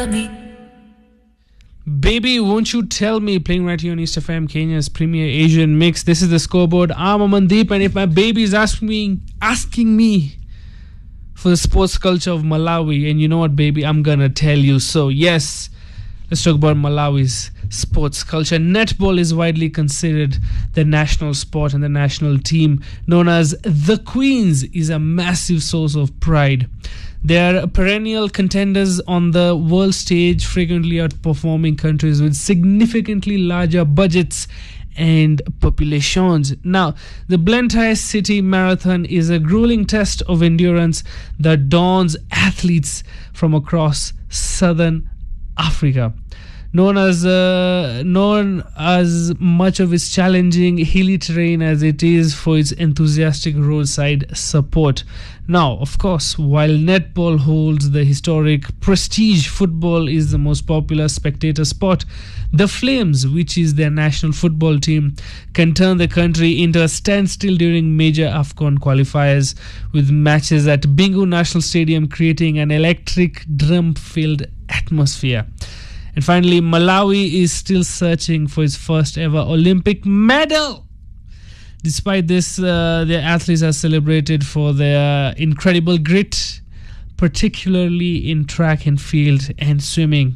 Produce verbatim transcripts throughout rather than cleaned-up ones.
Baby, won't you tell me, playing right here on East F M, Kenya's premier Asian mix. This is the scoreboard. I'm Amandeep, and if my baby is asking me, asking me for the sports culture of Malawi, and you know what, baby, I'm gonna tell you. So yes, let's talk about Malawi's sports culture. Netball is widely considered the national sport, and the national team, known as the Queens, is a massive source of pride. They are perennial contenders on the world stage, frequently outperforming countries with significantly larger budgets and populations. Now, the Blantyre City Marathon is a grueling test of endurance that dawns athletes from across southern Africa. Known as uh, known as much of its challenging hilly terrain as it is for its enthusiastic roadside support. Now, of course, while netball holds the historic prestige, football is the most popular spectator sport. The Flames, which is their national football team, can turn the country into a standstill during major AFCON qualifiers, with matches at Bingu National Stadium creating an electric drum-filled atmosphere. And finally, Malawi is still searching for its first ever Olympic medal. Despite this, uh, their athletes are celebrated for their incredible grit, particularly in track and field and swimming.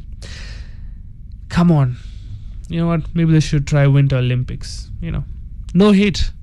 Come on. You know what? Maybe they should try Winter Olympics. You know, no hate